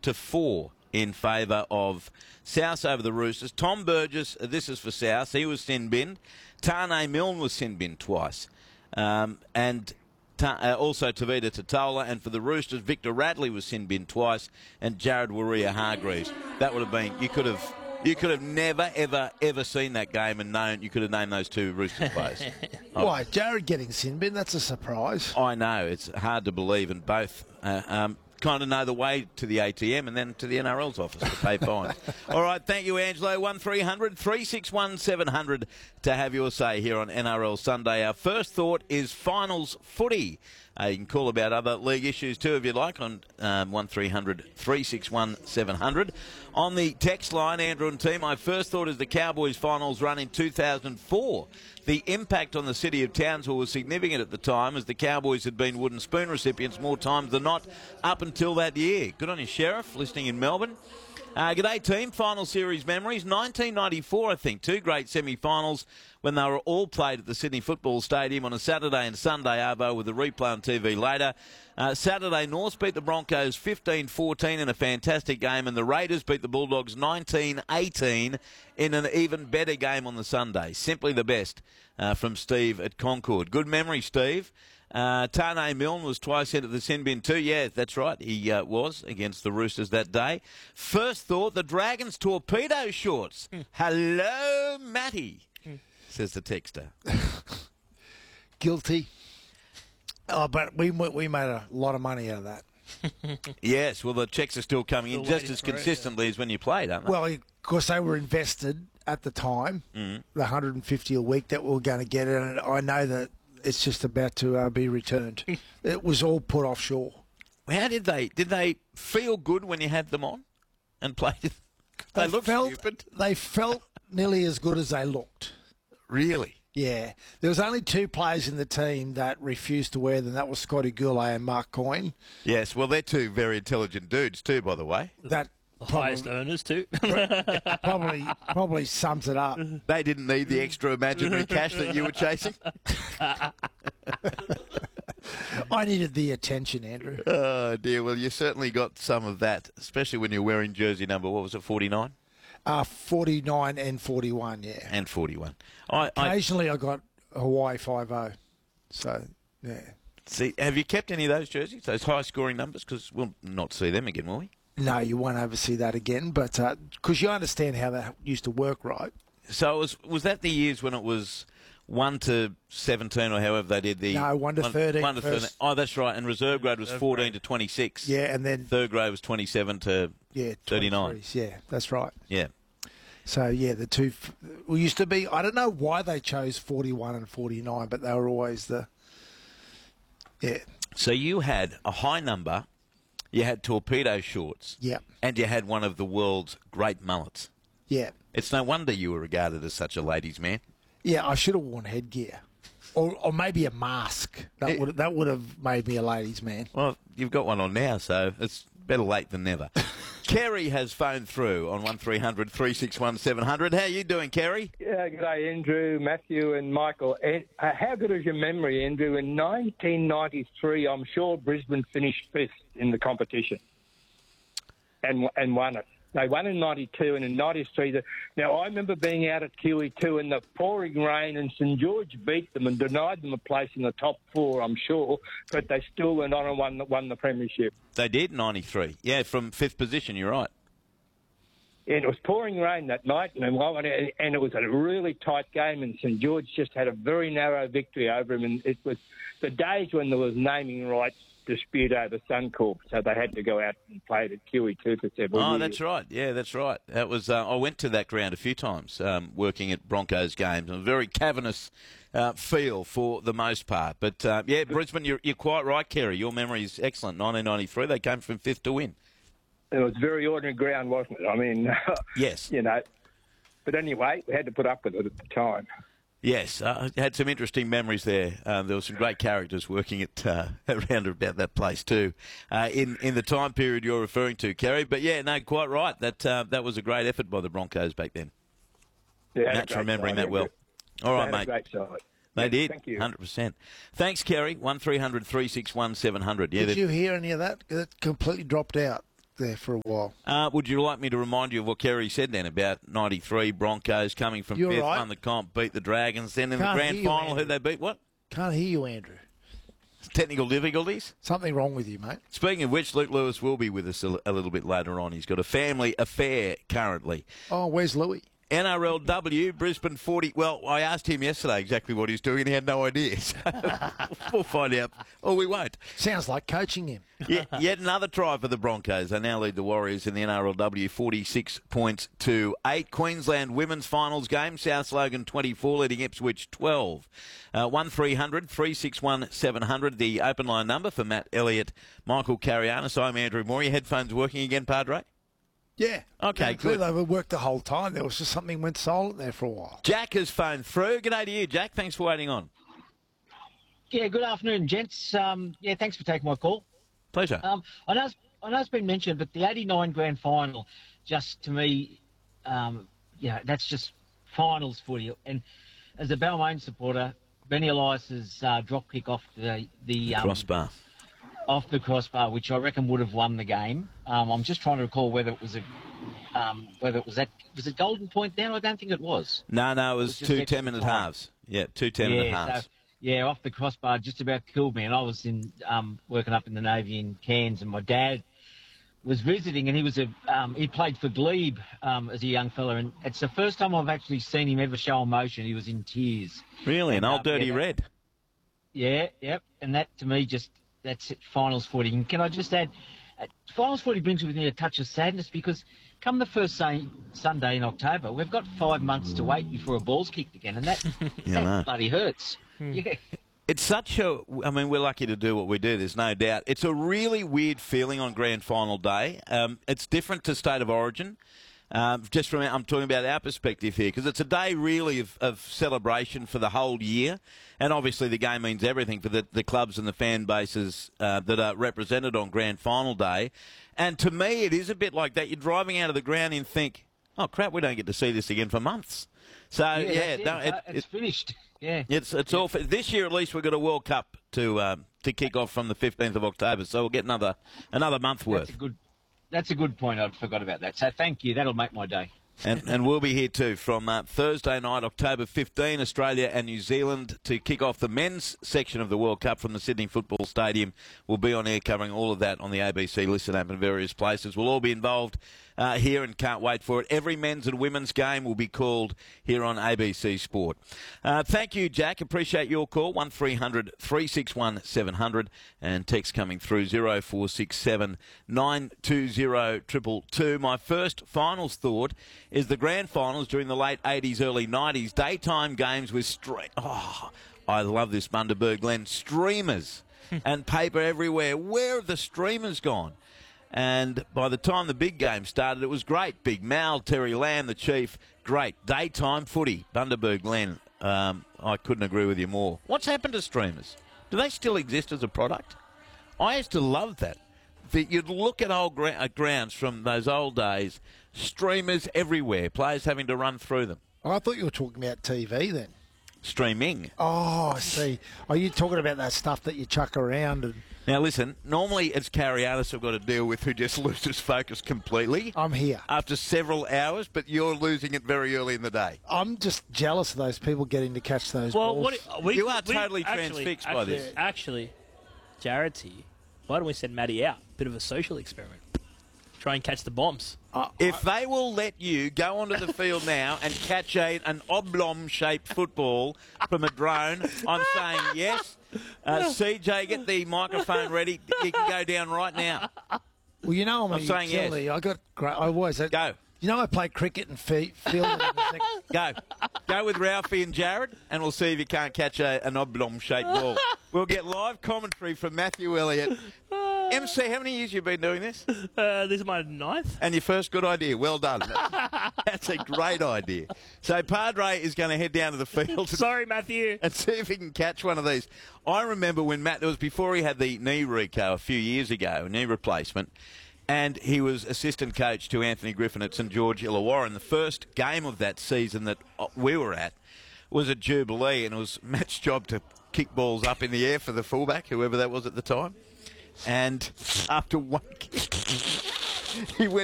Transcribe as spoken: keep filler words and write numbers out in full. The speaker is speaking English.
to four in favour of South over the Roosters. Tom Burgess, this is for South, he was sin-binned. Tane Milne was sin-binned twice. Um, and ta- uh, also Tavita Totola. And for the Roosters, Victor Radley was sin-binned twice. And Jared Waria-Hargreaves. That would have been, you could have... You could have never, ever, ever seen that game and known you could have named those two Roosters players. Why, Jared getting sin bin? That's a surprise. I know, it's hard to believe, and both uh, um, kind of know the way to the A T M and then to the N R L's office to pay fines. All right, thank you, Angelo. one three hundred, three six one, seven hundred to have your say here on N R L Sunday. Our first thought is finals footy. Uh, you can call about other league issues too if you like on um, one three hundred, three six one, seven hundred. On the text line, Andrew and team, my first thought is the Cowboys finals run in two thousand four. The impact on the city of Townsville was significant at the time, as the Cowboys had been wooden spoon recipients more times than not up until that year. Good on you, Sheriff, listening in Melbourne. Uh, g'day, team. Final series memories. nineteen ninety-four, I think. Two great semi-finals when they were all played at the Sydney Football Stadium on a Saturday and Sunday, Arvo, with a replay on T V later. Uh, Saturday, Norths beat the Broncos fifteen fourteen in a fantastic game, and the Raiders beat the Bulldogs nineteen eighteen in an even better game on the Sunday. Simply the best uh, from Steve at Concord. Good memory, Steve. Uh, Tane Milne was twice into the sin bin too. Yeah, that's right. He uh, was against the Roosters that day. First thought, the Dragons torpedo shorts. Hello, Matty, says the texter. Guilty. Oh, but we we made a lot of money out of that. Yes, well, the checks are still coming in just as consistently as when you played, aren't they? Well, of course, they were invested at the time, mm. the one hundred fifty a week that we were going to get it, and I know that it's just about to uh, be returned. It was all put offshore. How did they? Did they feel good when you had them on and played? They, they looked felt, stupid. They felt nearly as good as they looked. Really? Yeah. There was only two players in the team that refused to wear them. That was Scotty Goulet and Mark Coyne. Yes, well, they're two very intelligent dudes too, by the way. That the highest probably, earners too. probably, probably sums it up. They didn't need the extra imaginary cash that you were chasing. I needed the attention, Andrew. Oh dear. Well, you certainly got some of that, especially when you're wearing jersey number. What was it? forty-nine. Uh, forty-nine and forty-one, yeah. And forty-one. I, Occasionally I, I got Hawaii five oh. So, yeah. See, have you kept any of those jerseys, those high-scoring numbers? Because we'll not see them again, will we? No, you won't ever see that again. But because uh, you understand how that used to work, right? So it was was that the years when it was one to seventeen or however they did the... No, one to thirteen. One to thirteen. Oh, that's right. And reserve grade was fourteen to twenty-six. Yeah, and then... Third grade was twenty-seven to yeah, thirty-nine. Yeah, that's right. Yeah. So, yeah, the two... We used to be... I don't know why they chose forty-one and forty-nine, but they were always the... Yeah. So you had a high number, you had torpedo shorts, yeah, and you had one of the world's great mullets. Yeah. It's no wonder you were regarded as such a ladies' man. Yeah, I should have worn headgear. Or or maybe a mask. That it, would that would have made me a ladies' man. Well, you've got one on now, so it's better late than never. Kerry has phoned through on one three hundred, three six one, seven hundred. How are you doing, Kerry? Yeah, good day, Andrew, Matthew and Michael. And, uh, how good is your memory, Andrew? In nineteen ninety-three, I'm sure Brisbane finished fifth in the competition and and won it. They won in ninety-two and in ninety-three. The, now, I remember being out at Q E two in the pouring rain, and St George beat them and denied them a place in the top four, I'm sure, but they still went on and won, won the premiership. They did, ninety-three. Yeah, from fifth position, you're right. And it was pouring rain that night, and and it was a really tight game, and St George just had a very narrow victory over him, and it was the days when there was naming rights dispute over Suncorp, so they had to go out and play it at Q E two for several oh, years. Oh, that's right. Yeah, that's right. That was. Uh, I went to that ground a few times, um, working at Broncos games. A very cavernous uh, feel for the most part. But uh, yeah, Brisbane, you're, you're quite right, Kerry. Your memory is excellent. nineteen ninety-three, they came from fifth to win. It was very ordinary ground, wasn't it? I mean, yes, you know. But anyway, we had to put up with it at the time. Yes, uh, I had some interesting memories there. Um, there were some great characters working at uh, around about that place too, uh, in in the time period you're referring to, Kerry. But yeah, no, quite right. That uh, that was a great effort by the Broncos back then. Yeah, Matt's remembering that well. All right, they mate. Great side. They yeah, did. Thank you. one hundred percent. Thanks, Kerry. One three hundred, three six one, seven hundred. Yeah, did you hear any of that? That completely dropped out. there for a while. Uh, would you like me to remind you of what Kerry said then about ninety-three Broncos coming from You're fifth, right. won the comp, beat the Dragons, then in Can't the grand hear you, final, who Andrew. they beat? What? Can't hear you, Andrew. Technical difficulties? Something wrong with you, mate. Speaking of which, Luke Lewis will be with us a, a little bit later on. He's got a family affair currently. Oh, where's Louis? N R L W, Brisbane forty. Well, I asked him yesterday exactly what he's doing, and he had no idea. So we'll find out. Or we won't. Sounds like coaching him. Yet, yet another try for the Broncos. They now lead the Warriors in the N R L W forty-six points to eight. Queensland women's finals game. South Logan twenty-four, leading Ipswich twelve. Uh, one three hundred, three six one, seven hundred, the open line number for Matt Elliott, Michael Carianis. I'm Andrew Moore. Your headphones working again, Padre? Yeah. Okay, yeah, good. They worked the whole time. There was just something went silent there for a while. Jack has phoned through. G'day to you, Jack. Thanks for waiting on. Yeah, good afternoon, gents. Um, yeah, thanks for taking my call. Pleasure. Um, I know it's, I know it's been mentioned, but the eighty-nine grand final, just to me, um, you know, that's just finals footy. And as a Balmain supporter, Benny Elias's uh, drop kick off the the um, Crossbar. off the crossbar, which I reckon would have won the game. Um, I'm just trying to recall whether it was a um, whether it was that was it Golden Point down. I don't think it was. No, no, it was, It was just two extra ten-minute time. halves. Yeah, two ten-minute yeah, halves. So, yeah, off the crossbar just about killed me. And I was in um, working up in the Navy in Cairns, and my dad was visiting, and he was a um, he played for Glebe um, as a young fella, and it's the first time I've actually seen him ever show emotion. He was in tears. Really, an And, old uh, dirty yeah, that- red. Yeah, yep. And that to me just that's it, finals footy. And can I just add, uh, finals footy brings with me a touch of sadness because come the first say, Sunday in October, we've got five months to wait before a ball's kicked again, and that, Yeah, I know. that bloody hurts. Yeah. It's such a, I mean, we're lucky to do what we do, there's no doubt. It's a really weird feeling on grand final day. Um, it's different to State of Origin. Um, just from, I'm talking about our perspective here, because it's a day really of, of celebration for the whole year. And obviously the game means everything for the, the clubs and the fan bases uh, that are represented on grand final day. And to me, it is a bit like that. You're driving out of the ground and think, oh, crap, we don't get to see this again for months. So, yeah, Yeah, that's it. no, it, it's it, finished. Yeah. It's it's all for, this year at least we've got a World Cup to um, to kick off from the fifteenth of October, so we'll get another another month That's worth, a good. That's a good point. I forgot about that. So thank you. That'll make my day. and and we'll be here too from uh, Thursday night, October fifteenth, Australia and New Zealand to kick off the men's section of the World Cup from the Sydney Football Stadium. We'll be on air covering all of that on the A B C Listen app in various places. We'll all be involved uh, here and can't wait for it. Every men's and women's game will be called here on A B C Sport. Uh, thank you, Jack. Appreciate your call. one three hundred, three six one, seven hundred and text coming through zero four six seven, nine two zero, two two two. My first finals thought is the grand finals during the late eighties, early nineties. Daytime games with stre- oh, I love this Bundaberg Glen. Streamers and paper everywhere. Where have the streamers gone? And by the time the big game started, it was great. Big Mal, Terry Lamb, the Chief, great. Daytime footy, Bundaberg Glen. Um, I couldn't agree with you more. What's happened to streamers? Do they still exist as a product? I used to love that. That you'd look at old gra- uh, grounds from those old days, streamers everywhere, players having to run through them. Oh, I thought you were talking about T V then. Streaming. Oh, I see. Are you talking about that stuff that you chuck around? And Now, listen, normally it's Carianis I've got to deal with who just loses focus completely I'm here. after several hours, but you're losing it very early in the day. I'm just jealous of those people getting to catch those Well, balls. what we, You are we- totally actually, transfixed by actually, this. Actually, Jared's here. Why don't we send Matty out? Bit of a social experiment. Try and catch the bombs. If they will let you go onto the field now and catch a, an oblong-shaped football from a drone, I'm saying yes. Uh, C J, get the microphone ready. You can go down right now. Well, you know I'm, I'm a saying yes. utility. I got great. I was. I, Go. You know I played cricket and fe- field. and everything. Go. Go with Ralphie and Jared, and we'll see if you can't catch a, an oblong-shaped ball. We'll get live commentary from Matthew Elliott. M C, how many years you been doing this? Uh, this is my ninth. And your first good idea. Well done. That's a great idea. So Padre is going to head down to the field Sorry, Matthew. and see if he can catch one of these. I remember when Matt, it was before he had the knee reco a few years ago, a knee replacement, and he was assistant coach to Anthony Griffin at St George Illawarra. And the first game of that season that we were at was at Jubilee, and it was Matt's job to kick balls up in the air for the fullback, whoever that was at the time. And after one kick, he went